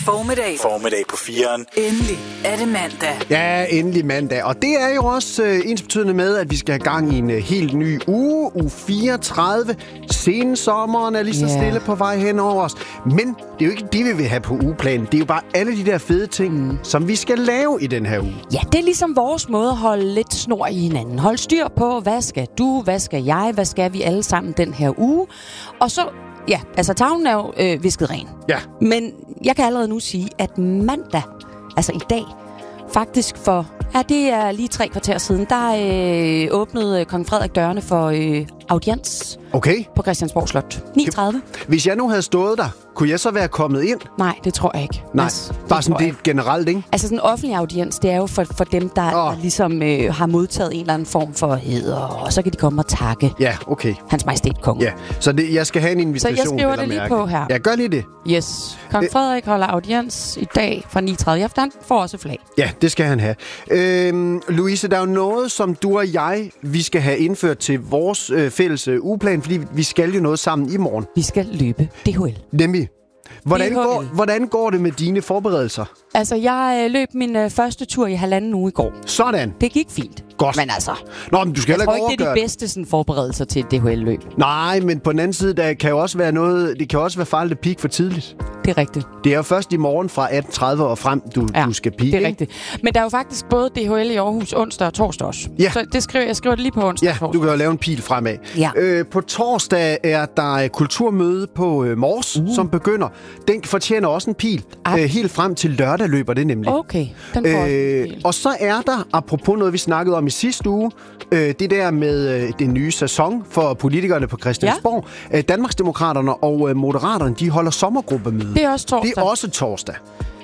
Formiddag på 4'eren. Endelig er det mandag. Ja, endelig mandag. Og det er jo også ensbetydende med, at vi skal have gang i en helt ny uge 34. Sensommeren er lige så stille på vej hen over os. Men det er jo ikke det, vi vil have på ugeplanen. Det er jo bare alle de der fede ting, som vi skal lave i den her uge. Ja, det er ligesom vores måde at holde lidt snor i hinanden. Hold styr på, hvad skal du, hvad skal jeg, hvad skal vi alle sammen den her uge. Og så, ja, altså tavlen er jo visket ren. Ja. Men jeg kan allerede nu sige, at mandag, altså i dag, faktisk for, det er lige 3 kvarter siden, der åbnede kong Frederik dørene for audiens på Christiansborg Slot. 9:30. Hvis jeg nu havde stået der, kunne jeg så være kommet ind? Nej, det tror jeg ikke. Nej, bare sådan det generelt, ikke? Altså sådan en offentlig audiens, det er jo for dem, der ligesom har modtaget en eller anden form for hæder, og så kan de komme og takke. Ja, okay. Hans Majestæt Kongen. Ja, så jeg skal have en invitation. Så jeg skriver det lige på her. Ja, gør lige det. Yes. Kong Frederik holder audiens i dag fra 9:30 i aften. Får også flag. Ja, det skal han have. Louise, der er jo noget, som du og jeg, vi skal have indført til vores fælles ugeplan, fordi vi skal jo noget sammen i morgen. Vi skal løbe DHL. Nemlig. Hvordan går det med dine forberedelser? Altså, jeg løb min første tur i 1,5 uge i går. Sådan. Det gik fint. Godt. Men altså, men du skal jeg tror ikke, det er de bedste sådan, forberedelser til et DHL-løb. Nej, men på den anden side, der kan jo også være noget, det kan også være farligt at peak for tidligt. Det er rigtigt. Det er jo først i morgen fra 18:30 og frem, du skal peak. Det er rigtigt. Men der er jo faktisk både DHL i Aarhus onsdag og torsdag også. Ja. Så jeg skriver det lige på onsdag. Ja, du kan jo lave en pil fremad. Ja. På torsdag er der kulturmøde på Mors, som begynder. Den fortjener også en pil. Helt frem til lørdag løber det nemlig. Okay, den får også en pil. Og så er der, apropos noget, vi snakkede om i sidste uge, det der med den nye sæson for politikerne på Christiansborg. Ja. Danmarksdemokraterne og Moderaterne, de holder sommergruppemøde. Det er også torsdag. Det er også torsdag.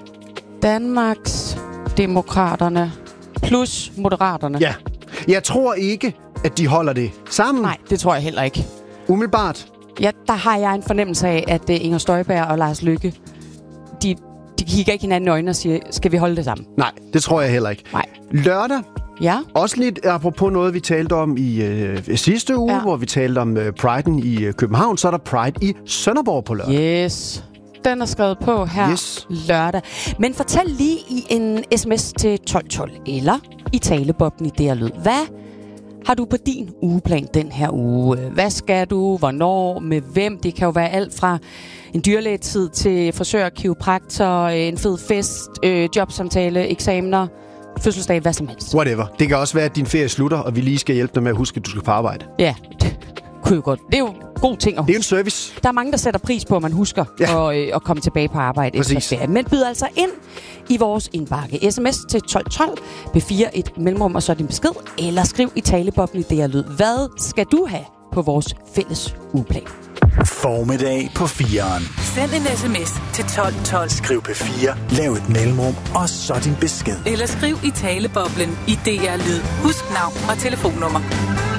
Danmarksdemokraterne plus Moderaterne. Ja. Jeg tror ikke, at de holder det sammen. Nej, det tror jeg heller ikke. Umiddelbart. Ja, der har jeg en fornemmelse af, at Inger Støjberg og Lars Løkke, de kigger ikke hinanden i øjnene og siger, skal vi holde det sammen? Nej, det tror jeg heller ikke. Nej. Lørdag. Ja. Også lidt apropos noget, vi talte om i sidste uge, hvor vi talte om Pride'en i København, så er der Pride i Sønderborg på lørdag. Yes. Den er skrevet på her lørdag. Men fortæl lige i en sms til 1212 eller i talebobben i DR Lyd. Hvad har du på din ugeplan den her uge? Hvad skal du? Hvornår? Med hvem? Det kan jo være alt fra en dyrlægetid til frisør, kiropraktor, en fed fest, jobsamtale, eksamener, fødselsdag, hvad som helst. Whatever. Det kan også være, at din ferie slutter, og vi lige skal hjælpe dig med at huske, at du skal på arbejde. Ja, det kunne jo godt. Det er jo god ting at huske. Det er en service. Der er mange, der sætter pris på, at man husker at komme tilbage på arbejde efter ferie. Men byd altså ind i vores indbakke. SMS til 1212, B4 et mellemrum og så din besked, eller skriv i talebobben i DR Lyd. Hvad skal du have på vores fælles ugeplan? Formiddag på 4'eren. Send en sms til 1212. Skriv P4, lav et mellemrum, og så din besked. Eller skriv i taleboblen i DR Lyd. Husk navn og telefonnummer.